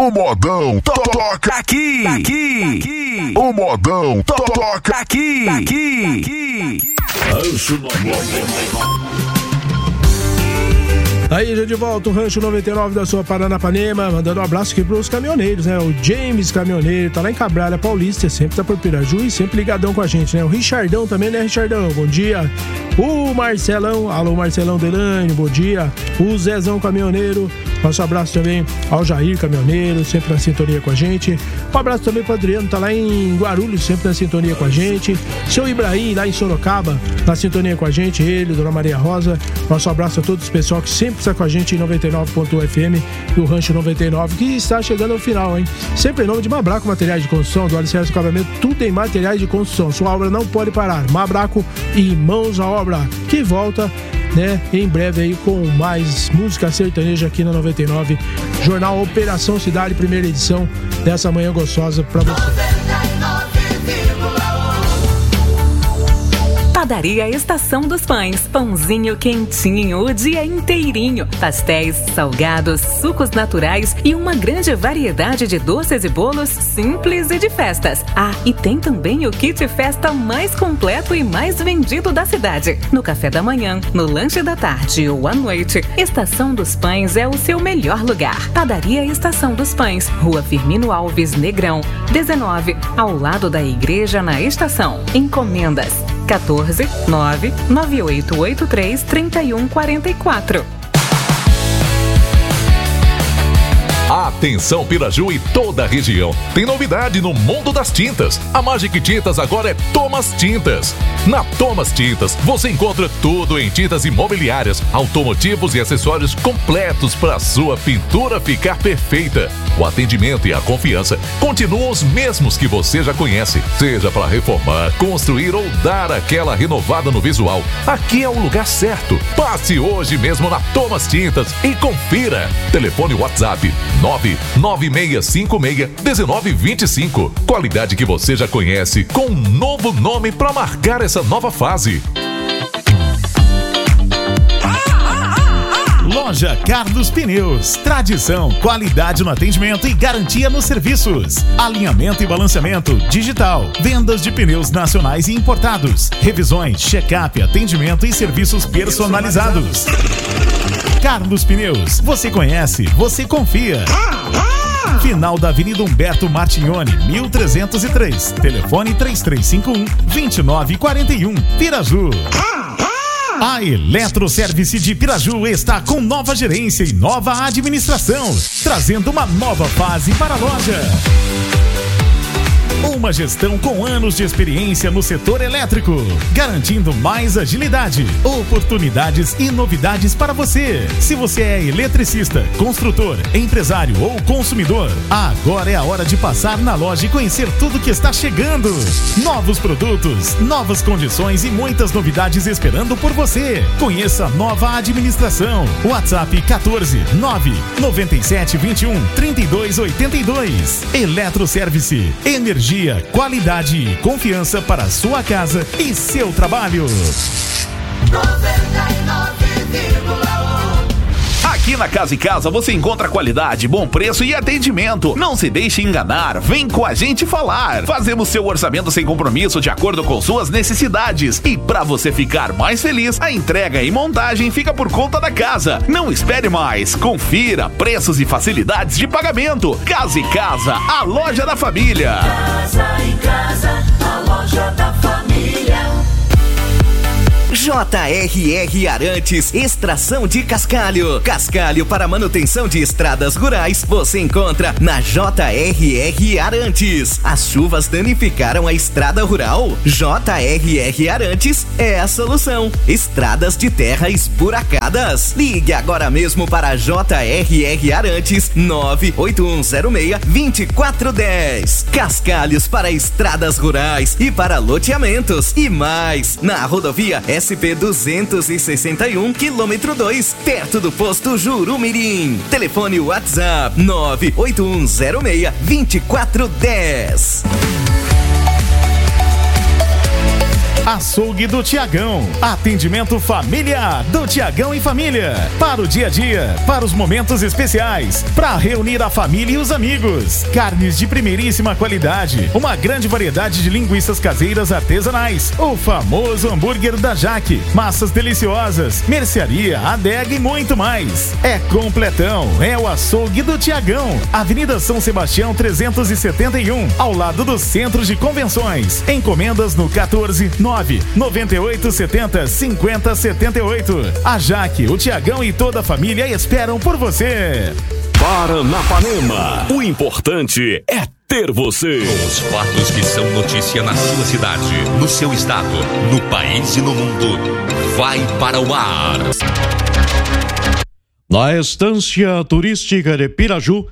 O modão toca aqui. O modão toca aqui. Rancho 99. Aí, já de volta, o Rancho 99 da sua Paranapanema, mandando um abraço aqui pros caminhoneiros, né? O James Caminhoneiro, tá lá em Cabralha Paulista, sempre tá por Piraju e sempre ligadão com a gente, né? O Richardão também, né, Richardão? Bom dia. O Marcelão, alô Marcelão Delane, bom dia. O Zezão Caminhoneiro, nosso abraço também ao Jair Caminhoneiro, sempre na sintonia com a gente. Um abraço também pro Adriano, tá lá em Guarulhos, sempre na sintonia com a gente. Seu Ibrahim, lá em Sorocaba, na sintonia com a gente, ele, Dona Maria Rosa. Nosso abraço a todos os pessoal que sempre está com a gente em 99.FM e o Rancho 99, que está chegando ao final, hein? Sempre em nome de Mabraco Materiais de Construção, do Alicerce do Acabamento, tudo em materiais de construção. Sua obra não pode parar. Mabraco e mãos à obra, que volta, né, em breve aí com mais música sertaneja aqui na 99. Jornal Operação Cidade, primeira edição dessa manhã gostosa pra você. Padaria Estação dos Pães, pãozinho quentinho o dia inteirinho, pastéis, salgados, sucos naturais e uma grande variedade de doces e bolos simples e de festas. Ah, e tem também o kit festa mais completo e mais vendido da cidade. No café da manhã, no lanche da tarde ou à noite, Estação dos Pães é o seu melhor lugar. Padaria Estação dos Pães, Rua Firmino Alves Negrão, 19, ao lado da igreja na estação. Encomendas 14 99883 3144. Atenção Piraju e toda a região. Tem novidade no mundo das tintas. A Magic Tintas agora é Thomas Tintas. Na Thomas Tintas você encontra tudo em tintas imobiliárias, automotivos e acessórios completos para a sua pintura ficar perfeita. O atendimento e a confiança continuam os mesmos que você já conhece. Seja para reformar, construir ou dar aquela renovada no visual, aqui é o lugar certo. Passe hoje mesmo na Thomas Tintas e confira. Telefone WhatsApp 99656-1925. Qualidade que você já conhece, com um novo nome para marcar essa nova fase. Loja Carlos Pneus. Tradição, qualidade no atendimento e garantia nos serviços. Alinhamento e balanceamento digital. Vendas de pneus nacionais e importados. Revisões, check-up, atendimento e serviços personalizados. Carlos Pneus. Você conhece, você confia. Final da Avenida Humberto Martignoni, 1303. Telefone 3351-2941. Piraju. A Eletroservice de Piraju está com nova gerência e nova administração, trazendo uma nova fase para a loja. Uma gestão com anos de experiência no setor elétrico, garantindo mais agilidade, oportunidades e novidades para você. Se você é eletricista, construtor, empresário ou consumidor, agora é a hora de passar na loja e conhecer tudo que está chegando. Novos produtos, novas condições e muitas novidades esperando por você. Conheça a nova administração. WhatsApp 14 997 21 32 82. Eletroservice, energia, qualidade e confiança para a sua casa e seu trabalho. 99,1. Aqui na Casa e Casa você encontra qualidade, bom preço e atendimento. Não se deixe enganar, vem com a gente falar. Fazemos seu orçamento sem compromisso de acordo com suas necessidades. E para você ficar mais feliz, a entrega e montagem fica por conta da casa. Não espere mais, confira preços e facilidades de pagamento. Casa e Casa, a loja da família. Casa em Casa, a loja da família. JRR Arantes, extração de cascalho. Cascalho para manutenção de estradas rurais você encontra na JRR Arantes. As chuvas danificaram a estrada rural? JRR Arantes é a solução. Estradas de terra esburacadas? Ligue agora mesmo para JRR Arantes 98106-2410. Cascalhos para estradas rurais e para loteamentos e mais. Na rodovia SP 261, quilômetro 2, perto do posto Jurumirim. Telefone WhatsApp 98106-2410. Açougue do Tiagão. Atendimento familiar do Tiagão e Família. Para o dia a dia, para os momentos especiais, para reunir a família e os amigos. Carnes de primeiríssima qualidade. Uma grande variedade de linguiças caseiras artesanais. O famoso hambúrguer da Jaque. Massas deliciosas. Mercearia, adega e muito mais. É completão. É o Açougue do Tiagão. Avenida São Sebastião 371. Ao lado do Centro de Convenções. Encomendas no 14998705078. A Jaque, o Tiagão e toda a família esperam por você. Paranapanema, o importante é ter você. Os fatos que são notícia na sua cidade, no seu estado, no país e no mundo, vai para o ar. Na estância turística de Piraju,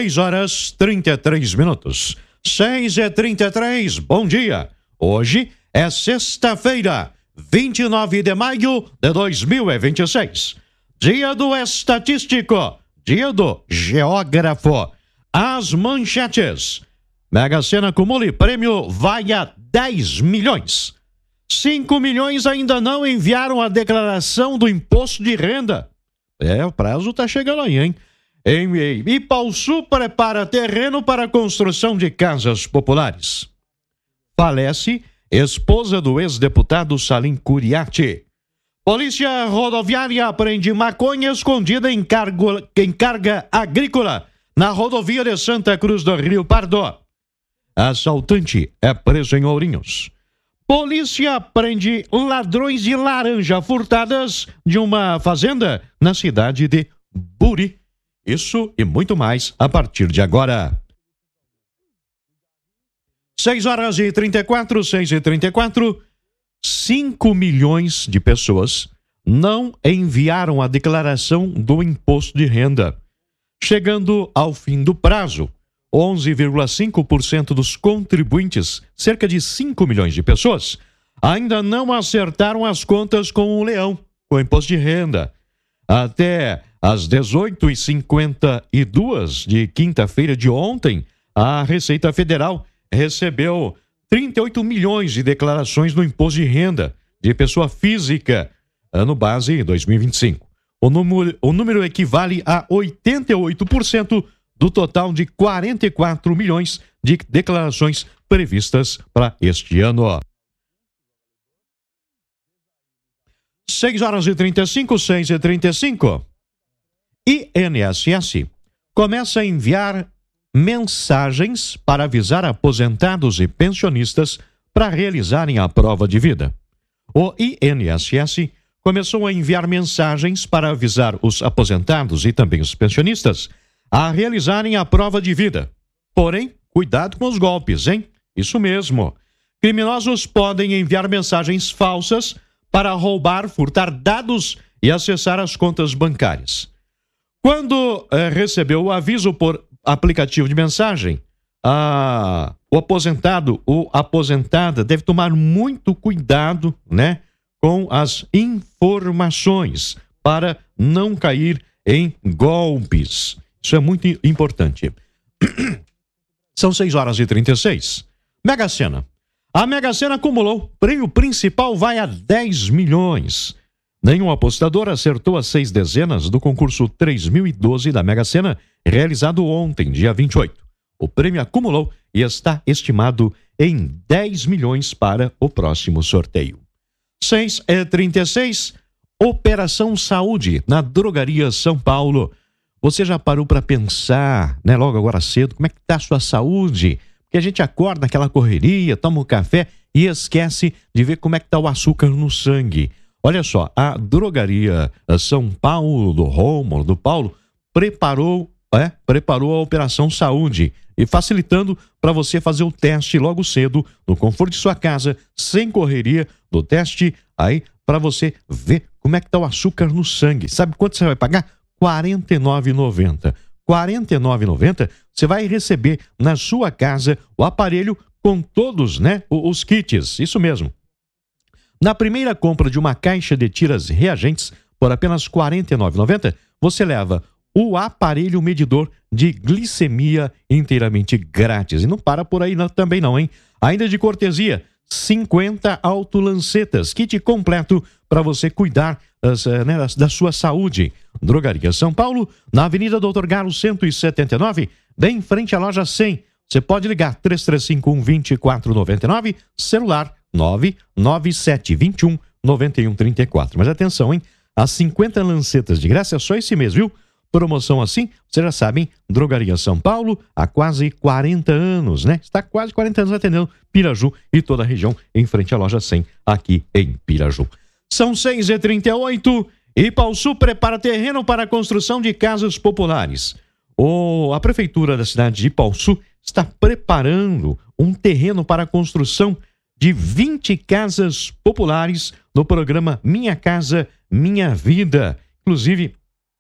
6h33. 6h33, bom dia. Hoje é sexta-feira, 29 de maio de 2026. Dia do estatístico, dia do geógrafo. As manchetes. Mega Sena acumula e prêmio vai a 10 milhões. 5 milhões ainda não enviaram a declaração do imposto de renda. O prazo tá chegando aí, hein? Ipauçu prepara terreno para a construção de casas populares. Falece esposa do ex-deputado Salim Curiati. Polícia rodoviária apreende maconha escondida em carga agrícola na rodovia de Santa Cruz do Rio Pardo. Assaltante é preso em Ourinhos. Polícia prende ladrões de laranja furtadas de uma fazenda na cidade de Buri. Isso e muito mais a partir de agora. 6h34, 6h34. 5 milhões de pessoas não enviaram a declaração do imposto de renda. Chegando ao fim do prazo, 11,5% dos contribuintes, cerca de 5 milhões de pessoas, ainda não acertaram as contas com o leão, com o imposto de renda. Até às 18h52 de quinta-feira de ontem, a Receita Federal recebeu 38 milhões de declarações no imposto de renda de pessoa física, ano base 2025. O número equivale a 88% do total de 44 milhões de declarações previstas para este ano. 6h35, 6h35. INSS começa a enviar mensagens para avisar aposentados e pensionistas para realizarem a prova de vida. O INSS começou a enviar mensagens para avisar os aposentados e também os pensionistas a realizarem a prova de vida. Porém, cuidado com os golpes, hein? Isso mesmo. Criminosos podem enviar mensagens falsas para roubar, furtar dados e acessar as contas bancárias. Quando recebeu o aviso por aplicativo de mensagem, o aposentado ou aposentada deve tomar muito cuidado, né, com as informações para não cair em golpes. Isso é muito importante. São 6h36. Mega Sena. A Mega Sena acumulou. Prêmio principal vai a 10 milhões. Nenhum apostador acertou as 6 dezenas do concurso 3012 da Mega Sena, realizado ontem, dia 28. O prêmio acumulou e está estimado em 10 milhões para o próximo sorteio. 6h36. Operação Saúde na Drogaria São Paulo. Você já parou para pensar, né, logo agora cedo, como é que está a sua saúde? Porque a gente acorda naquela correria, toma um café e esquece de ver como é que está o açúcar no sangue. Olha só, a Drogaria São Paulo, do Rômulo, do Paulo, preparou a Operação Saúde e facilitando para você fazer o teste logo cedo, no conforto de sua casa, sem correria, do teste aí para você ver como é que está o açúcar no sangue. Sabe quanto você vai pagar? R$ 49,90. R$ 49,90 você vai receber na sua casa o aparelho com todos, né, os kits, isso mesmo. Na primeira compra de uma caixa de tiras reagentes por apenas R$ 49,90, você leva o aparelho medidor de glicemia inteiramente grátis. E não para por aí também não, hein? Ainda de cortesia, 50 autolancetas, kit completo para você cuidar da sua saúde. Drogaria São Paulo, na Avenida Doutor Galo 179, bem em frente à loja 100. Você pode ligar 3351-2499, celular 99721-9134. Mas atenção, hein? As 50 lancetas de graça é só esse mês, viu? Promoção assim, vocês já sabem, Drogaria São Paulo, há quase 40 anos, né? Está quase 40 anos atendendo Piraju e toda a região em frente à loja 100, aqui em Piraju. São 6h38 e Ipauçu prepara terreno para a construção de casas populares. A Prefeitura da cidade de Ipauçu está preparando um terreno para a construção de 20 casas populares no programa Minha Casa Minha Vida. Inclusive,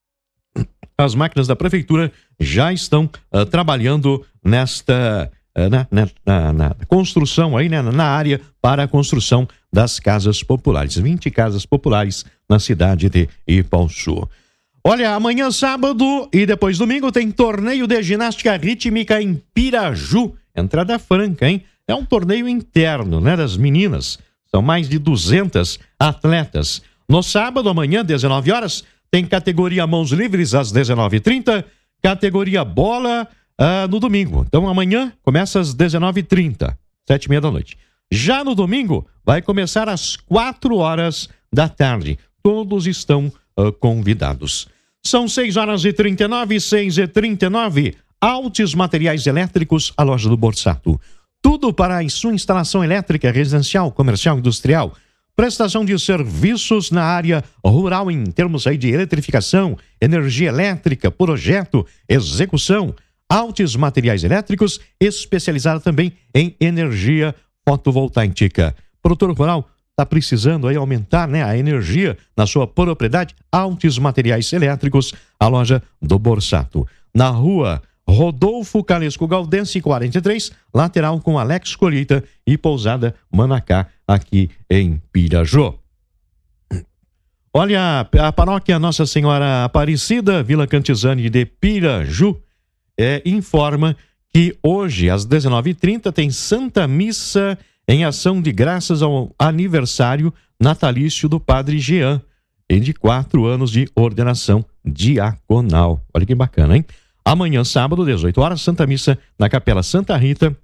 as máquinas da Prefeitura já estão trabalhando nesta na construção aí, né, na área para a construção das casas populares. 20 casas populares na cidade de Ipauçu. Olha, amanhã sábado e depois domingo tem torneio de ginástica rítmica em Piraju. Entrada franca, hein? É um torneio interno, né, das meninas. São mais de 200 atletas. No sábado, amanhã, 19 horas, tem categoria mãos livres às 19h30, categoria bola no domingo. Então amanhã começa às 19h30, 7h30 da noite. Já no domingo vai começar às 4 horas da tarde. Todos estão convidados. São 6h39, 6h39. Altos Materiais Elétricos, a loja do Borsato. Tudo para a sua instalação elétrica, residencial, comercial, industrial. Prestação de serviços na área rural em termos aí de eletrificação, energia elétrica, projeto, execução. Altos Materiais Elétricos, especializado também em energia fotovoltaica. Produtor rural está precisando aí aumentar, né, a energia na sua propriedade? Altos Materiais Elétricos, a loja do Borsato. Na rua Rodolfo Calesco Galdense 43, lateral com Alex Colheita e Pousada Manacá, aqui em Piraju. Olha, a paróquia Nossa Senhora Aparecida, Vila Cantizani de Piraju, informa que hoje, às 19h30, tem Santa Missa em ação de graças ao aniversário natalício do Padre Jean, de 4 anos de ordenação diaconal. Olha que bacana, hein? Amanhã, sábado, 18 horas, Santa Missa na Capela Santa Rita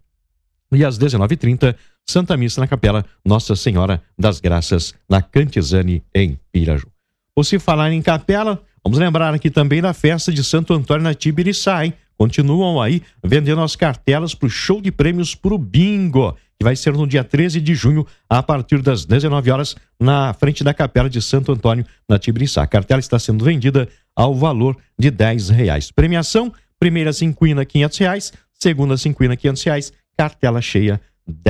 e às 19h30, Santa Missa na Capela Nossa Senhora das Graças, na Cantizani, em Piraju. Por se falar em capela, vamos lembrar aqui também da festa de Santo Antônio na Tibiriçá, hein? Continuam aí vendendo as cartelas para o show de prêmios para o bingo, que vai ser no dia 13 de junho, a partir das 19 horas, na frente da Capela de Santo Antônio, na Tibiriçá. A cartela está sendo vendida ao valor de R$10. Premiação, primeira cinquina, R$500, segunda cinquina, R$500, cartela cheia,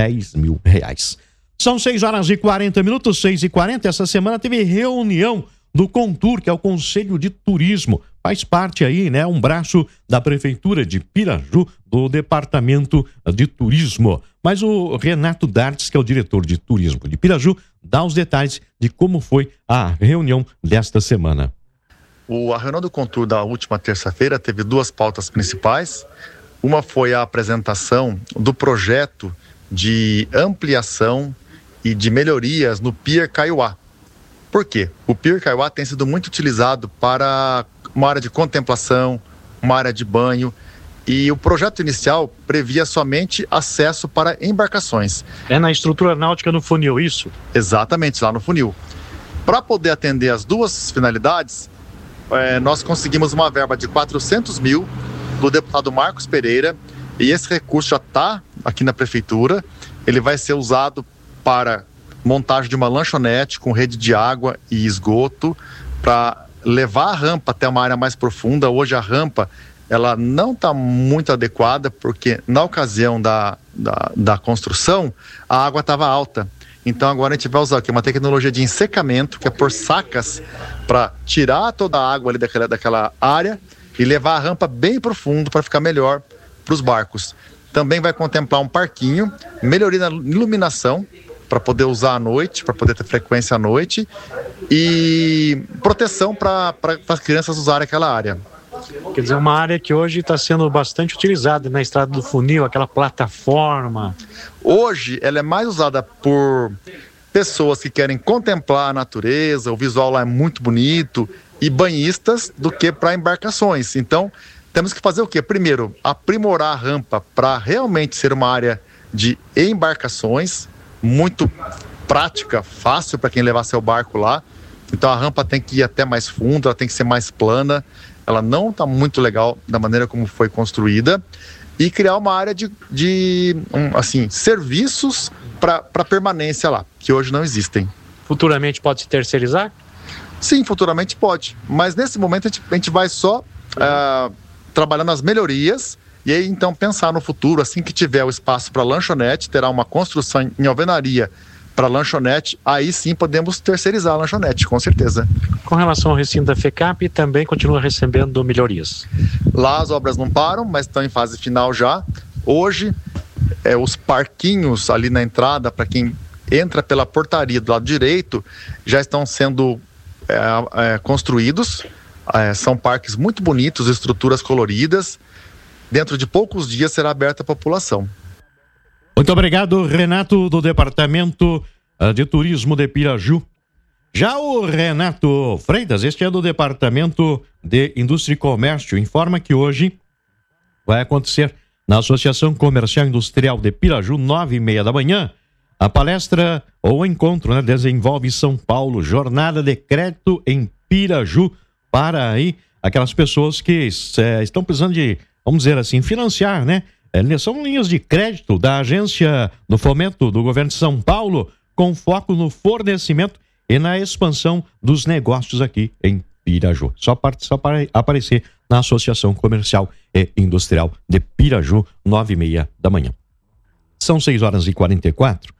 R$10.000. São 6h40, 6h40. Essa semana teve reunião do Contur, que é o Conselho de Turismo. Faz parte aí, né, um braço da Prefeitura de Piraju, do Departamento de Turismo. Mas o Renato Dartes, que é o diretor de turismo de Piraju, dá os detalhes de como foi a reunião desta semana. A reunião do Contur da última terça-feira teve 2 pautas principais. Uma foi a apresentação do projeto de ampliação e de melhorias no Pier Kaiowá. Por quê? O Pier Kaiowá tem sido muito utilizado para uma área de contemplação, uma área de banho, e o projeto inicial previa somente acesso para embarcações. É na estrutura náutica no funil, isso? Exatamente, lá no funil. Para poder atender as 2 finalidades, nós conseguimos uma verba de 400 mil do deputado Marcos Pereira, e esse recurso já está aqui na Prefeitura. Ele vai ser usado para montagem de uma lanchonete com rede de água e esgoto, para levar a rampa até uma área mais profunda. Hoje a rampa ela não está muito adequada, porque na ocasião da construção a água estava alta. Então agora a gente vai usar aqui uma tecnologia de ensecamento, que é por sacas, para tirar toda a água ali daquela área e levar a rampa bem profundo para ficar melhor para os barcos. Também vai contemplar um parquinho, melhoria na iluminação, para poder usar à noite, para poder ter frequência à noite, e proteção para as crianças usarem aquela área. Quer dizer, uma área que hoje está sendo bastante utilizada na Estrada do Funil, aquela plataforma. Hoje ela é mais usada por pessoas que querem contemplar a natureza, o visual lá é muito bonito, e banhistas, do que para embarcações. Então, temos que fazer o quê? Primeiro, aprimorar a rampa para realmente ser uma área de embarcações, muito prática, fácil para quem levar seu barco lá. Então a rampa tem que ir até mais fundo, ela tem que ser mais plana, ela não está muito legal da maneira como foi construída, e criar uma área de serviços para permanência lá, que hoje não existem. Futuramente pode se terceirizar? Sim, futuramente pode, mas nesse momento a gente vai só trabalhando as melhorias, e aí então pensar no futuro, assim que tiver o espaço para lanchonete, terá uma construção em alvenaria para lanchonete, aí sim podemos terceirizar a lanchonete, com certeza. Com relação ao recinto da FECAP, também continua recebendo melhorias? Lá as obras não param, mas estão em fase final já. Hoje, os parquinhos ali na entrada, para quem entra pela portaria do lado direito, já estão sendo construídos. São parques muito bonitos, estruturas coloridas. Dentro de poucos dias será aberta à população. Muito obrigado, Renato, do Departamento de Turismo de Piraju. Já o Renato Freitas, este é do Departamento de Indústria e Comércio, informa que hoje vai acontecer na Associação Comercial Industrial de Piraju, 9h30 da manhã, a palestra ou encontro, né, Desenvolve São Paulo, Jornada de Crédito em Piraju, para aí aquelas pessoas que estão precisando de, vamos dizer assim, financiar, né? São linhas de crédito da Agência do Fomento do Governo de São Paulo, com foco no fornecimento e na expansão dos negócios aqui em Piraju. Só para aparecer na Associação Comercial e Industrial de Piraju, 9h30 da manhã. São 6h44.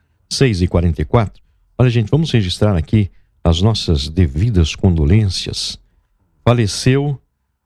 Olha, gente, vamos registrar aqui as nossas devidas condolências. Faleceu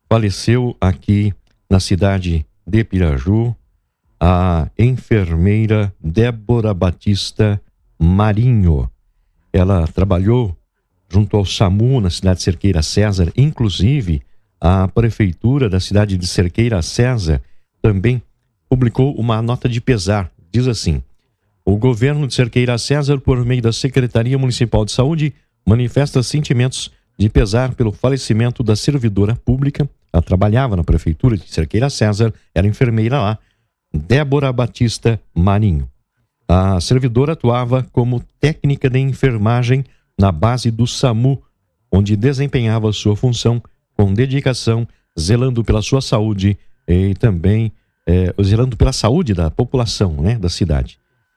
aqui na cidade de Piraju a enfermeira Débora Batista Marinho. Ela trabalhou junto ao SAMU na cidade de Cerqueira César. Inclusive, a prefeitura da cidade de Cerqueira César também publicou uma nota de pesar. Diz assim: o governo de Cerqueira César, por meio da Secretaria Municipal de Saúde, manifesta sentimentos de pesar pelo falecimento da servidora pública. Ela trabalhava na prefeitura de Cerqueira César, era enfermeira lá, Débora Batista Marinho. A servidora atuava como técnica de enfermagem na base do SAMU, onde desempenhava sua função com dedicação, zelando pela sua saúde e também zelando pela saúde da população, né, da cidade.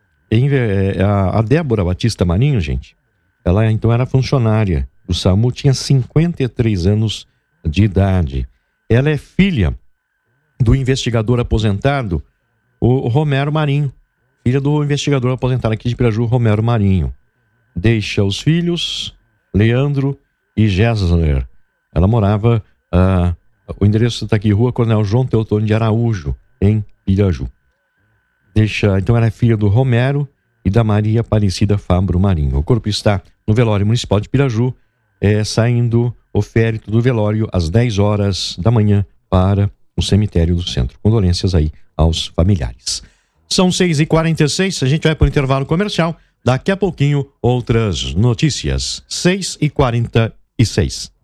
A Débora Batista Marinho, gente, ela então era funcionária do SAMU, tinha 53 anos de idade. Ela é filha do investigador aposentado, o Romero Marinho, filha do investigador aposentado aqui de Piraju, Romero Marinho. Deixa os filhos, Leandro e Gessler. Ela morava, o endereço está aqui, Rua Coronel João Teotônio de Araújo, em Piraju. Então ela é filha do Romero e da Maria Aparecida Fabro Marinho. O corpo está no velório municipal de Piraju, saindo o férito do velório às 10 horas da manhã para o cemitério do centro. Condolências aí aos familiares. São 6h46, a gente vai para o intervalo comercial. Daqui a pouquinho, outras notícias. 6h46.